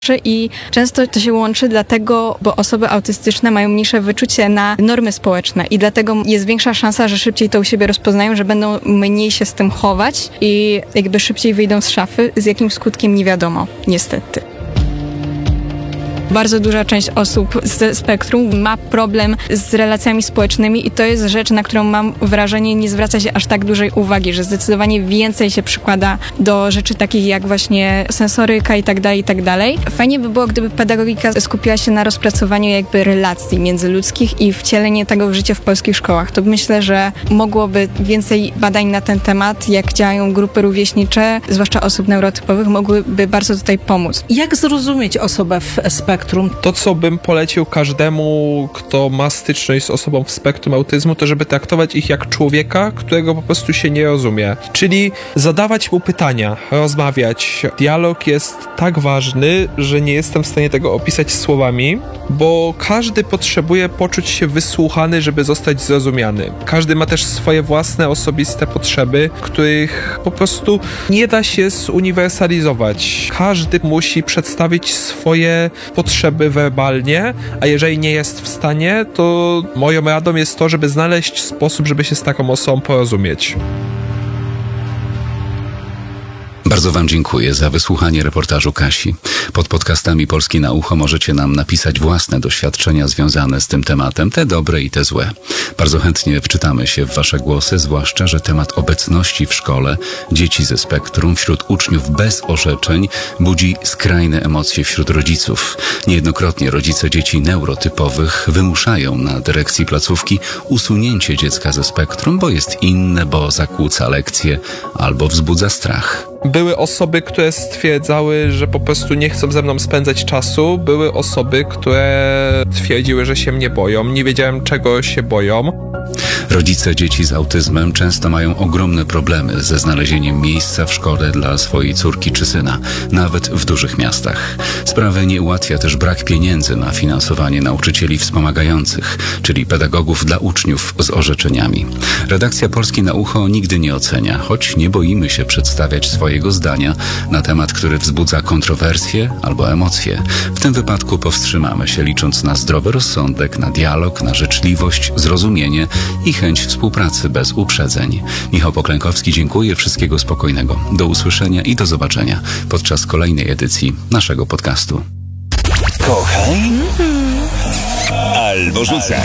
I często to się łączy dlatego, bo osoby autystyczne mają mniejsze wyczucie na normy społeczne i dlatego jest większa szansa, że szybciej to u siebie rozpoznają, że będą mniej się z tym chować i jakby szybciej wyjdą z szafy, z jakim skutkiem nie wiadomo, niestety. Bardzo duża część osób ze spektrum ma problem z relacjami społecznymi i to jest rzecz, na którą mam wrażenie nie zwraca się aż tak dużej uwagi, że zdecydowanie więcej się przykłada do rzeczy takich jak właśnie sensoryka i tak dalej. Fajnie by było, gdyby pedagogika skupiła się na rozpracowaniu jakby relacji międzyludzkich i wcielenie tego w życie w polskich szkołach. To myślę, że mogłoby więcej badań na ten temat, jak działają grupy rówieśnicze, zwłaszcza osób neurotypowych, mogłyby bardzo tutaj pomóc. Jak zrozumieć osobę w spektrum? To, co bym polecił każdemu, kto ma styczność z osobą w spektrum autyzmu, to żeby traktować ich jak człowieka, którego po prostu się nie rozumie. Czyli zadawać mu pytania, rozmawiać. Dialog jest tak ważny, że nie jestem w stanie tego opisać słowami, bo każdy potrzebuje poczuć się wysłuchany, żeby zostać zrozumiany. Każdy ma też swoje własne, osobiste potrzeby, których po prostu nie da się zuniwersalizować. Każdy musi przedstawić swoje potrzeby werbalnie, a jeżeli nie jest w stanie, to moją radą jest to, żeby znaleźć sposób, żeby się z taką osobą porozumieć. Bardzo Wam dziękuję za wysłuchanie reportażu Kasi. Pod podcastami Polski na Ucho możecie nam napisać własne doświadczenia związane z tym tematem, te dobre i te złe. Bardzo chętnie wczytamy się w Wasze głosy, zwłaszcza, że temat obecności w szkole dzieci ze spektrum wśród uczniów bez orzeczeń budzi skrajne emocje wśród rodziców. Niejednokrotnie rodzice dzieci neurotypowych wymuszają na dyrekcji placówki usunięcie dziecka ze spektrum, bo jest inne, bo zakłóca lekcje albo wzbudza strach. Były osoby, które stwierdzały, że po prostu nie chcą ze mną spędzać czasu. Były osoby, które twierdziły, że się mnie boją. Nie wiedziałem, czego się boją. Rodzice dzieci z autyzmem często mają ogromne problemy ze znalezieniem miejsca w szkole dla swojej córki czy syna, nawet w dużych miastach. Sprawę nie ułatwia też brak pieniędzy na finansowanie nauczycieli wspomagających, czyli pedagogów dla uczniów z orzeczeniami. Redakcja Polski na Ucho nigdy nie ocenia, choć nie boimy się przedstawiać swojego zdania na temat, który wzbudza kontrowersje albo emocje. W tym wypadku powstrzymamy się, licząc na zdrowy rozsądek, na dialog, na życzliwość, zrozumienie i chęć współpracy bez uprzedzeń. Michał Poklękowski, dziękuję, wszystkiego spokojnego. Do usłyszenia i do zobaczenia podczas kolejnej edycji naszego podcastu. Kochaj albo rzucaj.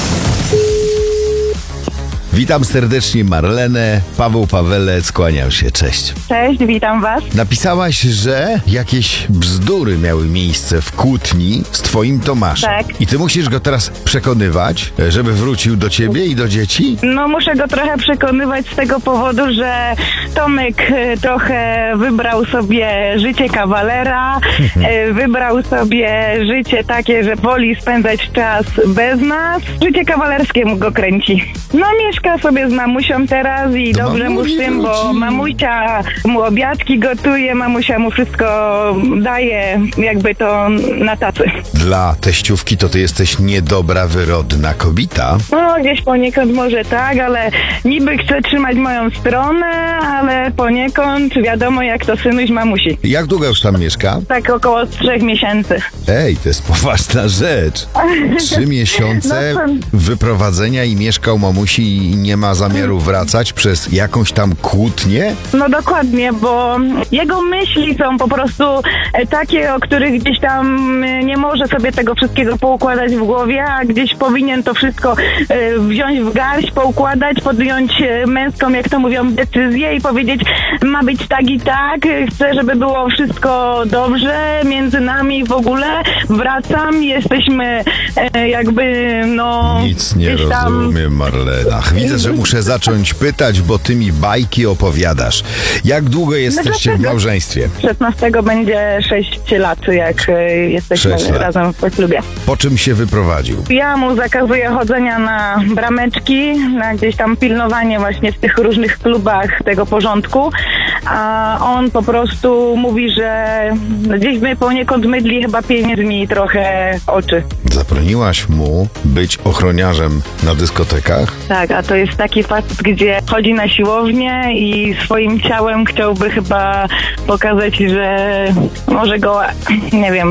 Witam serdecznie Marlenę, Paweł Pawelec, kłaniam się, cześć. Cześć, witam was. Napisałaś, że jakieś bzdury miały miejsce w kłótni z twoim Tomaszem. Tak. I ty musisz go teraz przekonywać, żeby wrócił do ciebie i do dzieci? No muszę go trochę przekonywać z tego powodu, że Tomek trochę wybrał sobie życie kawalera, wybrał sobie życie takie, że woli spędzać czas bez nas. Życie kawalerskie mu go kręci. No mieszka sobie z mamusią teraz i Do dobrze mu z tym, bo wróci. mamusia mu obiadki gotuje, mamusia mu wszystko daje, jakby to na tacy. Dla teściówki to ty jesteś niedobra, wyrodna kobieta. No gdzieś poniekąd może tak, ale niby chce trzymać moją stronę, ale poniekąd wiadomo jak to synuś mamusi. Jak długo już tam mieszka? Tak około 3 miesięcy. Ej, to jest poważna rzecz. 3 miesiące No to- wyprowadzenia i mieszkał mamusi i nie ma zamiaru wracać przez jakąś tam kłótnię? No dokładnie, bo jego myśli są po prostu takie, o których gdzieś tam nie może sobie tego wszystkiego poukładać w głowie, a gdzieś powinien to wszystko wziąć w garść, poukładać, podjąć męską, jak to mówią, decyzję i powiedzieć, ma być tak i tak, chcę, żeby było wszystko dobrze między nami w ogóle, wracam, jesteśmy jakby no... Nic nie gdzieś tam... rozumiem, Marlena. Widzę, że muszę zacząć pytać, bo ty mi bajki opowiadasz. Jak długo jesteście w małżeństwie? 16 będzie 6 lat, jak jesteśmy 6 lat. razem w klubie. Po czym się wyprowadził? Ja mu zakazuję chodzenia na brameczki, na gdzieś tam pilnowanie właśnie w tych różnych klubach tego porządku, a on po prostu mówi, że gdzieś mnie poniekąd mydli chyba pieniędzmi trochę oczy. Zabroniłaś mu być ochroniarzem na dyskotekach? Tak, a to jest taki facet, gdzie chodzi na siłownię i swoim ciałem chciałby chyba pokazać, że może go, nie wiem,